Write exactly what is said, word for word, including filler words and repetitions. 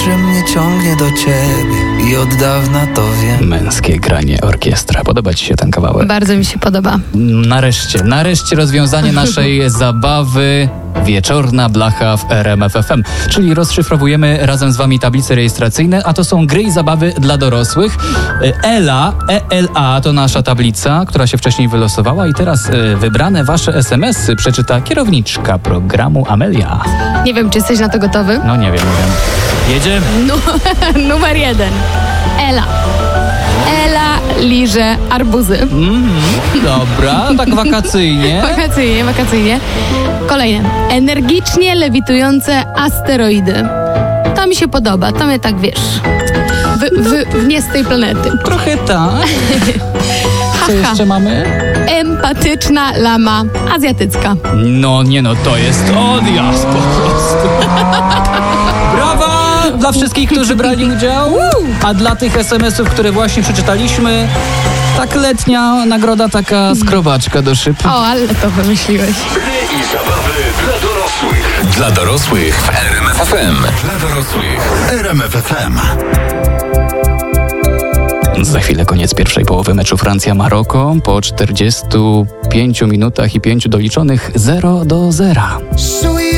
że mnie ciągnie do ciebie i od dawna to wiem. Męskie granie orkiestra. Podoba ci się ten kawałek? Bardzo mi się podoba. Nareszcie, nareszcie rozwiązanie naszej zabawy. Wieczorna blacha w R M F F M. Czyli rozszyfrowujemy razem z wami tablice rejestracyjne, a to są gry i zabawy dla dorosłych. Ela, E L A to nasza tablica, która się wcześniej wylosowała i teraz y, wybrane wasze es em esy przeczyta kierowniczka programu Amelia. Nie wiem, czy jesteś na to gotowy? No nie wiem, nie wiem. Jedziemy. Nu- numer jeden. Ela. Ela liże arbuzy. Mm, dobra, tak wakacyjnie. Wakacyjnie, wakacyjnie. Kolejne. Energicznie lewitujące asteroidy. To mi się podoba, to mnie tak, wiesz, w, w, w nie z tej planety. Trochę tak. Co jeszcze mamy? Empatyczna lama azjatycka. No nie no, to jest odjazd po prostu. Brawa dla wszystkich, którzy brali udział. A dla tych es em esów, które właśnie przeczytaliśmy, tak letnia nagroda, taka skrobaczka do szyb. O, ale to wymyśliłeś. Gry i zabawy dla dorosłych. Dla dorosłych w R M F F M. Dla dorosłych R M F F M. Za chwilę koniec pierwszej połowy meczu Francja-Maroko. Po czterdziestu pięciu minutach i pięciu doliczonych zero do zera.